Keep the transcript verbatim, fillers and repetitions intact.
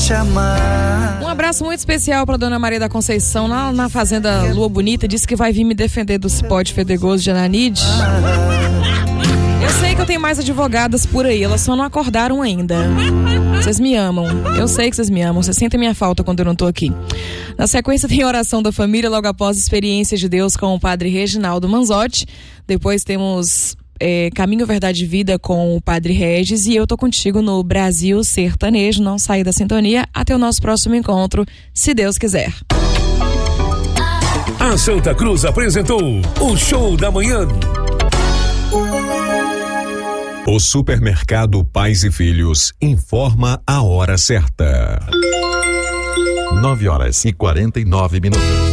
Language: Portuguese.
te amar. Um abraço muito especial pra dona Maria da Conceição, lá na fazenda Lua Bonita. Disse que vai vir me defender do cipó de fedegoso de Ananide. Eu sei que eu tenho mais advogadas por aí, elas só não acordaram ainda. Vocês me amam, eu sei que vocês me amam, vocês sentem minha falta quando eu não tô aqui. Na sequência tem oração da família, logo após experiência de Deus com o padre Reginaldo Manzotti. Depois temos é, Caminho, Verdade e Vida com o padre Regis. E eu tô contigo no Brasil Sertanejo. Não saia da sintonia, até o nosso próximo encontro, se Deus quiser. A Santa Cruz apresentou o Show da Manhã. O Supermercado Pais e Filhos informa a hora certa. nove horas e quarenta e nove minutos.